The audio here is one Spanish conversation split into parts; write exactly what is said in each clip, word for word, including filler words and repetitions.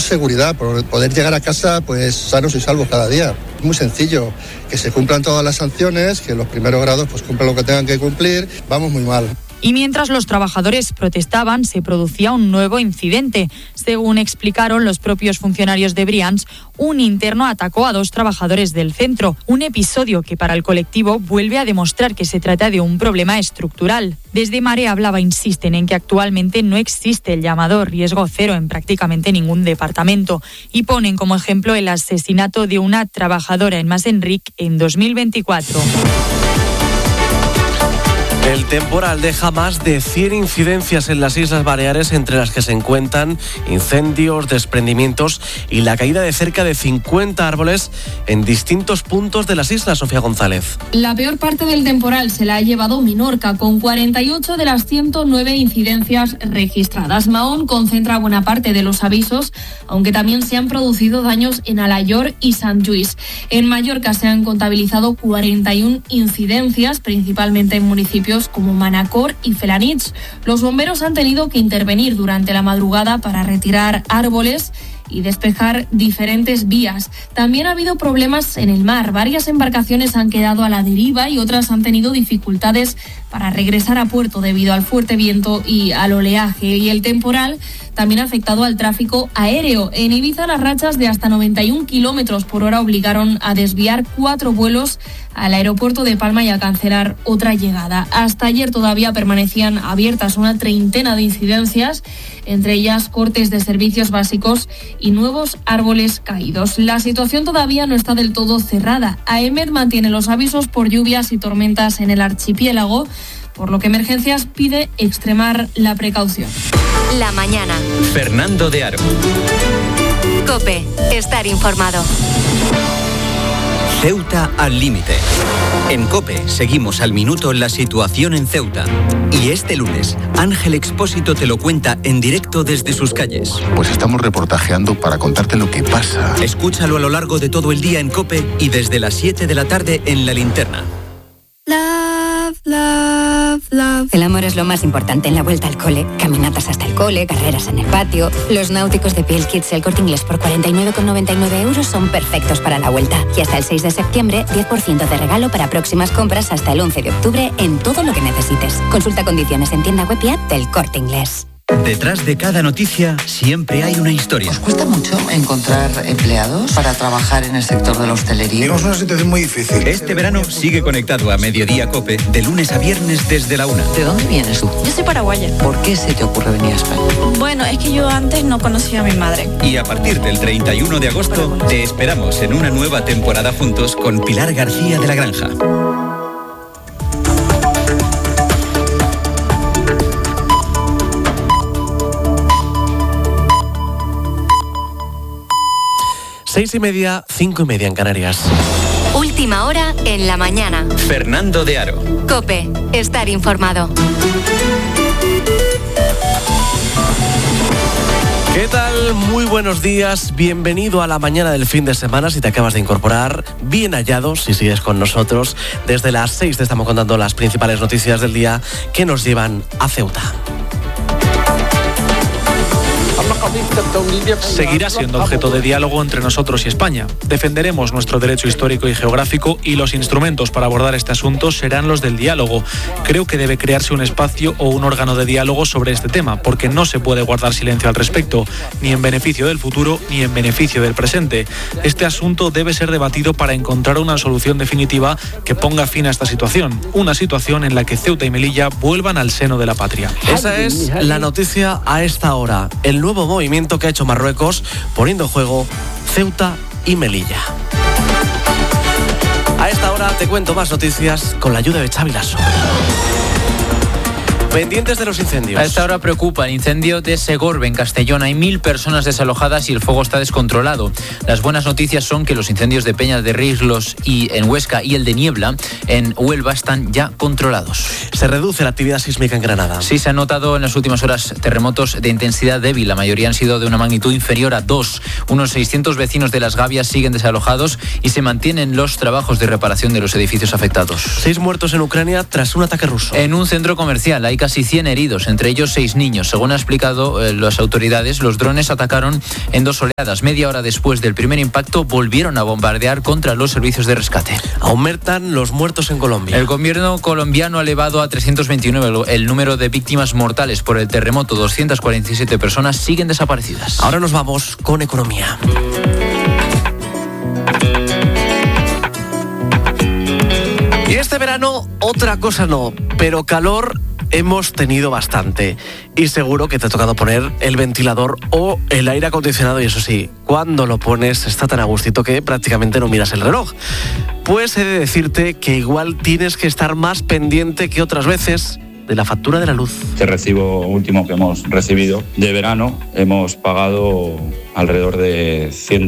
Seguridad, por poder llegar a casa pues sanos y salvos cada día. Muy sencillo, que se cumplan todas las sanciones, que los primeros grados pues cumplan lo que tengan que cumplir. Vamos muy mal. Y mientras los trabajadores protestaban, se producía un nuevo incidente. Según explicaron los propios funcionarios de Brians, un interno atacó a dos trabajadores del centro. Un episodio que para el colectivo vuelve a demostrar que se trata de un problema estructural. Desde Marea Blava insisten en que actualmente no existe el llamado riesgo cero en prácticamente ningún departamento y ponen como ejemplo el asesinato de una trabajadora en Mas-Enric en dos mil veinticuatro. El temporal deja más de cien incidencias en las Islas Baleares, entre las que se encuentran incendios, desprendimientos y la caída de cerca de cincuenta árboles en distintos puntos de las islas. Sofía González. La peor parte del temporal se la ha llevado Minorca, con cuarenta y ocho de las ciento nueve incidencias registradas. Mahón concentra buena parte de los avisos, aunque también se han producido daños en Alayor y Sant Lluís. En Mallorca se han contabilizado cuarenta y una incidencias, principalmente en municipios como Manacor y Felanitx. Los bomberos han tenido que intervenir durante la madrugada para retirar árboles y despejar diferentes vías. También ha habido problemas en el mar. Varias embarcaciones han quedado a la deriva y otras han tenido dificultades para regresar a puerto debido al fuerte viento y al oleaje. Y el temporal también ha afectado al tráfico aéreo. En Ibiza, las rachas de hasta noventa y un kilómetros por hora obligaron a desviar cuatro vuelos al aeropuerto de Palma y a cancelar otra llegada. Hasta ayer todavía permanecían abiertas una treintena de incidencias, entre ellas cortes de servicios básicos y nuevos árboles caídos. La situación todavía no está del todo cerrada. AEMET mantiene los avisos por lluvias y tormentas en el archipiélago, por lo que Emergencias pide extremar la precaución. La mañana. Fernando de Aro. COPE. Estar informado. Ceuta al límite. En COPE seguimos al minuto la situación en Ceuta. Y este lunes, Ángel Expósito te lo cuenta en directo desde sus calles. Pues estamos reportajeando para contarte lo que pasa. Escúchalo a lo largo de todo el día en COPE y desde las siete de la tarde en La Linterna. Love, love, love. El amor es lo más importante en la vuelta al cole. Caminatas hasta el cole, carreras en el patio. Los náuticos de Piel Kids El Corte Inglés por cuarenta y nueve con noventa y nueve euros son perfectos para la vuelta. Y hasta el seis de septiembre, diez por ciento de regalo para próximas compras hasta el once de octubre en todo lo que necesites. Consulta condiciones en tienda web y app del Corte Inglés. Detrás de cada noticia siempre hay una historia. ¿Os cuesta mucho encontrar empleados para trabajar en el sector de la hostelería? Tenemos una situación muy difícil. Este verano sigue conectado a Mediodía COPE de lunes a viernes desde la una. ¿De dónde vienes tú? Yo soy paraguaya. ¿Por qué se te ocurre venir a España? Bueno, es que yo antes no conocía a mi madre. Y a partir del treinta y uno de agosto te esperamos en una nueva temporada juntos con Pilar García de la Granja. Seis y media, cinco y media en Canarias. Última hora en la mañana. Fernando de Aro. COPE. Estar informado. ¿Qué tal? Muy buenos días. Bienvenido a la mañana del fin de semana. Si te acabas de incorporar, bien hallado si sigues con nosotros. Desde las seis te estamos contando las principales noticias del día que nos llevan a Ceuta. Seguirá siendo objeto de diálogo entre nosotros y España. Defenderemos nuestro derecho histórico y geográfico y los instrumentos para abordar este asunto serán los del diálogo. Creo que debe crearse un espacio o un órgano de diálogo sobre este tema, porque no se puede guardar silencio al respecto, ni en beneficio del futuro ni en beneficio del presente. Este asunto debe ser debatido para encontrar una solución definitiva que ponga fin a esta situación, una situación en la que Ceuta y Melilla vuelvan al seno de la patria. Esa es la noticia a esta hora. El nuevo movimiento que ha hecho Marruecos poniendo en juego Ceuta y Melilla. A esta hora te cuento más noticias con la ayuda de Xavi Lasso. Pendientes de los incendios. A esta hora preocupa el incendio de Segorbe, en Castellón. Hay mil personas desalojadas y el fuego está descontrolado. Las buenas noticias son que los incendios de Peña de Rislos y en Huesca y el de Niebla en Huelva están ya controlados. Se reduce la actividad sísmica en Granada. Sí, se han notado en las últimas horas terremotos de intensidad débil. La mayoría han sido de una magnitud inferior a dos. Unos seiscientos vecinos de Las Gavias siguen desalojados y se mantienen los trabajos de reparación de los edificios afectados. Seis muertos en Ucrania tras un ataque ruso. En un centro comercial hay casi cien heridos, entre ellos seis niños. Según ha explicado eh, las autoridades, los drones atacaron en dos oleadas. Media hora después del primer impacto, volvieron a bombardear contra los servicios de rescate. Aumentan los muertos en Colombia. El gobierno colombiano ha elevado a trescientos veintinueve el número de víctimas mortales por el terremoto. doscientas cuarenta y siete personas siguen desaparecidas. Ahora nos vamos con economía. Y este verano, otra cosa no, pero calor hemos tenido bastante. Y seguro que te ha tocado poner el ventilador o el aire acondicionado, y eso sí, cuando lo pones está tan a gustito que prácticamente no miras el reloj. Pues he de decirte que igual tienes que estar más pendiente que otras veces de la factura de la luz. Este recibo último que hemos recibido de verano hemos pagado alrededor de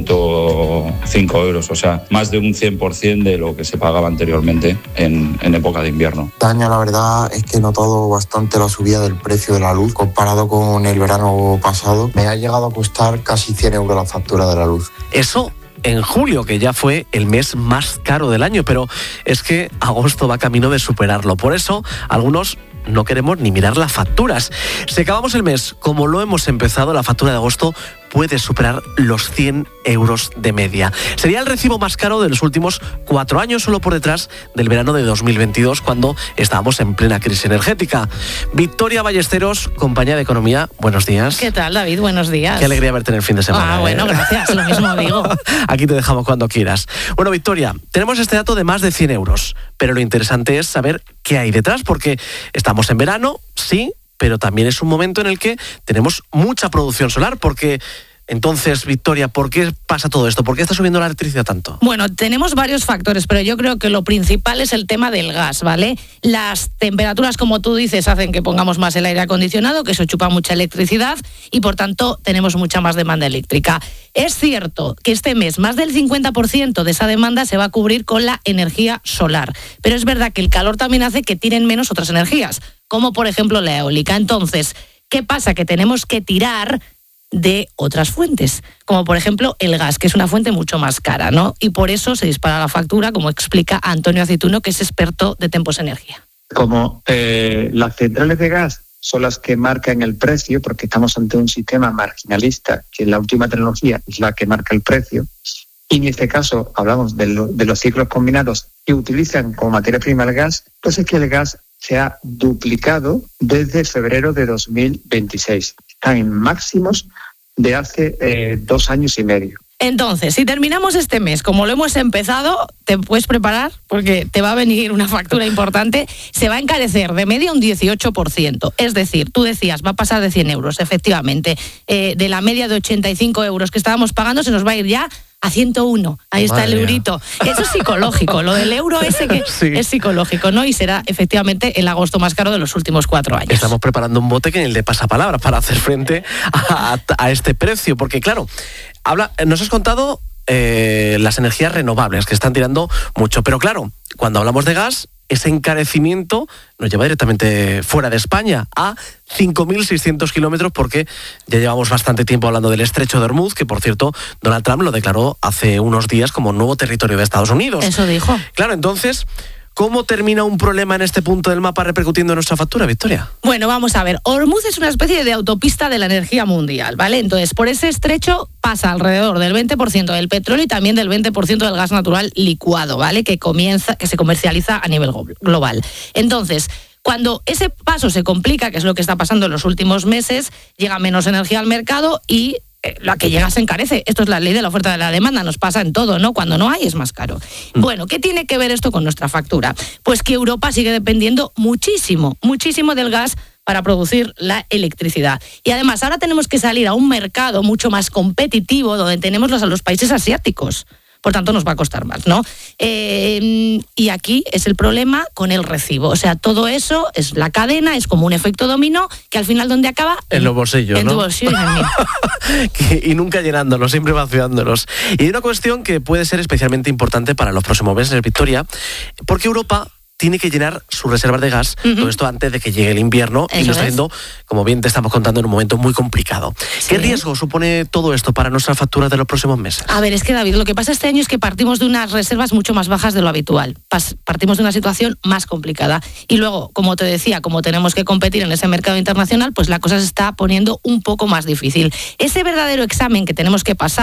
ciento cinco euros, o sea, más de un cien por ciento de lo que se pagaba anteriormente en, en época de invierno. Este año la verdad es que he notado bastante la subida del precio de la luz comparado con el verano pasado. Me ha llegado a costar casi cien euros la factura de la luz. Eso en julio, que ya fue el mes más caro del año, pero es que agosto va camino de superarlo. Por eso, algunos no queremos ni mirar las facturas. Si acabamos el mes como lo hemos empezado, la factura de agosto puede superar los cien euros de media. Sería el recibo más caro de los últimos cuatro años, solo por detrás del verano de dos mil veintidós, cuando estábamos en plena crisis energética. Victoria Ballesteros, compañía de Economía, buenos días. ¿Qué tal, David? Buenos días. Qué alegría verte en el fin de semana. Ah, bueno, ¿eh? gracias, lo mismo digo. Aquí te dejamos cuando quieras. Bueno, Victoria, tenemos este dato de más de cien euros, pero lo interesante es saber qué hay detrás, porque estamos en verano, sí, pero también es un momento en el que tenemos mucha producción solar, porque entonces, Victoria, ¿por qué pasa todo esto? ¿Por qué está subiendo la electricidad tanto? Bueno, tenemos varios factores, pero yo creo que lo principal es el tema del gas, ¿vale? Las temperaturas, como tú dices, hacen que pongamos más el aire acondicionado, que eso chupa mucha electricidad y, por tanto, tenemos mucha más demanda eléctrica. Es cierto que este mes más del cincuenta por ciento de esa demanda se va a cubrir con la energía solar, pero es verdad que el calor también hace que tiren menos otras energías, como por ejemplo la eólica. Entonces, ¿qué pasa? Que tenemos que tirar de otras fuentes, como por ejemplo el gas, que es una fuente mucho más cara, ¿no? Y por eso se dispara la factura, como explica Antonio Aceituno, que es experto de Tempos Energía. Como eh, las centrales de gas son las que marcan el precio, porque estamos ante un sistema marginalista, que la última tecnología es la que marca el precio, y en este caso hablamos de, lo, de los ciclos combinados que utilizan como materia prima el gas, pues es que el gas se ha duplicado desde febrero de dos mil veintiséis. Están en máximos de hace eh, dos años y medio. Entonces, si terminamos este mes como lo hemos empezado, te puedes preparar porque te va a venir una factura importante. Se va a encarecer de media un dieciocho por ciento. Es decir, tú decías, va a pasar de cien euros, efectivamente. Eh, de la media de ochenta y cinco euros que estábamos pagando, se nos va a ir ya a ciento uno. Ahí está Madre el eurito. Mía. Eso es psicológico. Lo del euro ese que sí. es psicológico, ¿no? Y será efectivamente el agosto más caro de los últimos cuatro años. Estamos preparando un bote que ni el de pasapalabra para hacer frente a, a, a este precio. Porque claro, habla, nos has contado eh, las energías renovables que están tirando mucho. Pero claro, cuando hablamos de gas, ese encarecimiento nos lleva directamente fuera de España, a cinco mil seiscientos kilómetros, porque ya llevamos bastante tiempo hablando del estrecho de Hormuz, que por cierto Donald Trump lo declaró hace unos días como nuevo territorio de Estados Unidos. Eso dijo. Claro, entonces, ¿cómo termina un problema en este punto del mapa repercutiendo en nuestra factura, Victoria? Bueno, vamos a ver. Hormuz es una especie de autopista de la energía mundial, ¿vale? Entonces, por ese estrecho pasa alrededor del veinte por ciento del petróleo y también del veinte por ciento del gas natural licuado, ¿vale? Que comienza, que se comercializa a nivel global. Entonces, cuando ese paso se complica, que es lo que está pasando en los últimos meses, llega menos energía al mercado y la que llega se encarece. Esto es la ley de la oferta y de la demanda, nos pasa en todo, ¿no? Cuando no hay es más caro. Mm. Bueno, ¿qué tiene que ver esto con nuestra factura? Pues que Europa sigue dependiendo muchísimo, muchísimo del gas para producir la electricidad. Y además ahora tenemos que salir a un mercado mucho más competitivo donde tenemos los, a los países asiáticos. Por tanto, nos va a costar más, ¿no? Eh, y aquí es el problema con el recibo. O sea, todo eso es la cadena, es como un efecto dominó, que al final, ¿dónde acaba? En los bolsillos, en ¿no? En tu bolsillo y en el mío. Y nunca llenándolos, siempre vaciándolos. Y hay una cuestión que puede ser especialmente importante para los próximos meses, Victoria, porque Europa tiene que llenar sus reservas de gas, uh-huh. todo esto antes de que llegue el invierno, Eso y lo está haciendo, como bien te estamos contando, en un momento muy complicado. Sí. ¿Qué riesgo supone todo esto para nuestras facturas de los próximos meses? A ver, es que David, lo que pasa este año es que partimos de unas reservas mucho más bajas de lo habitual. Pas- partimos de una situación más complicada. Y luego, como te decía, como tenemos que competir en ese mercado internacional, pues la cosa se está poniendo un poco más difícil. Ese verdadero examen que tenemos que pasar